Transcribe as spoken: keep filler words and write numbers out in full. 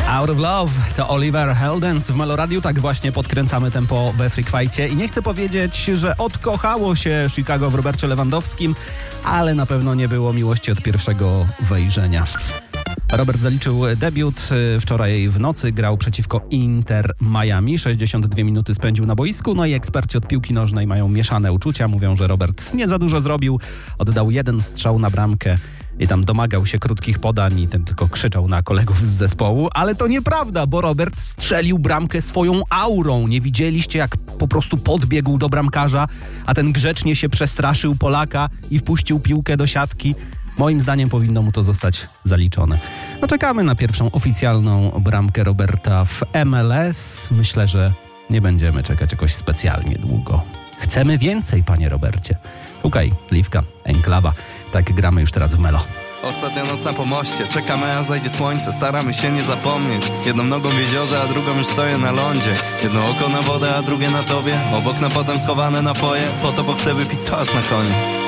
Out of Love to Oliver Heldens w Meloradiu. Tak właśnie podkręcamy tempo we Freak Fightie. I nie chcę powiedzieć, że odkochało się Chicago w Robercie Lewandowskim, ale na pewno nie było miłości od pierwszego wejrzenia. Robert zaliczył debiut. Wczoraj w nocy grał przeciwko Inter Miami. sześćdziesiąt dwie minuty spędził na boisku. No i eksperci od piłki nożnej mają mieszane uczucia. Mówią, że Robert nie za dużo zrobił. Oddał jeden strzał na bramkę i tam domagał się krótkich podań i ten tylko krzyczał na kolegów z zespołu. Ale to nieprawda, bo Robert strzelił bramkę swoją aurą. Nie widzieliście, jak po prostu podbiegł do bramkarza, a ten grzecznie się przestraszył Polaka i wpuścił piłkę do siatki. Moim zdaniem powinno mu to zostać zaliczone. No czekamy na pierwszą oficjalną bramkę Roberta w M L S. Myślę, że nie będziemy czekać jakoś specjalnie długo. Chcemy więcej, panie Robercie. Szukaj, Liwka, Enklawa. Tak gramy już teraz w Melo. Ostatnia noc na pomoście, czekamy aż zajdzie słońce. Staramy się nie zapomnieć. Jedną nogą w jeziorze, a drugą już stoję na lądzie. Jedno oko na wodę, a drugie na tobie. Obok na potem schowane napoje. Po to, bo chcę wypić toast na koniec.